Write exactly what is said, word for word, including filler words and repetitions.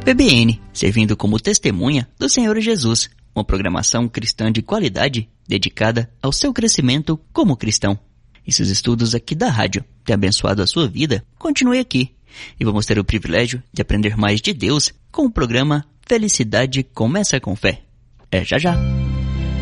P B N, servindo como testemunha do Senhor Jesus, uma programação cristã de qualidade dedicada ao seu crescimento como cristão. E se os estudos aqui da rádio têm abençoado a sua vida, continue aqui. E vamos ter o privilégio de aprender mais de Deus com o programa Felicidade Começa com Fé. É já já!